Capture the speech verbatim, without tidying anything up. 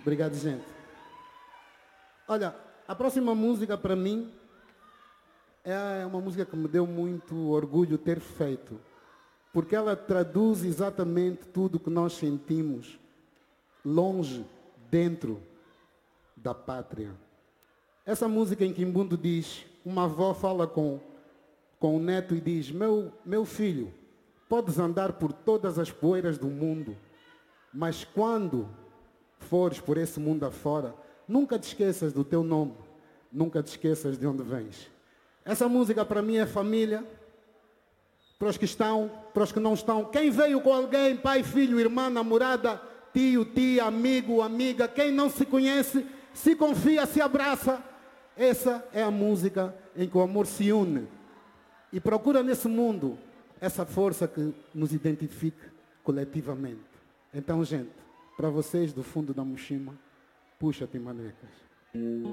Obrigado, gente. Olha, a próxima música para mim é uma música que me deu muito orgulho ter feito, porque ela traduz exatamente tudo que nós sentimos longe, dentro da pátria. Essa música em Quimbundo diz, uma avó fala com, com o neto e diz, meu, meu filho, podes andar por todas as poeiras do mundo, mas quando fores por esse mundo afora, nunca te esqueças do teu nome, nunca te esqueças de onde vens. Essa música para mim é família, para os que estão, para os que não estão. Quem veio com alguém, pai, filho, irmã, namorada, tio, tia, amigo, amiga, quem não se conhece, se confia, se abraça. Essa é a música em que o amor se une e procura nesse mundo essa força que nos identifique coletivamente. Então, gente, para vocês do fundo da mochima, puxa-te, manecas.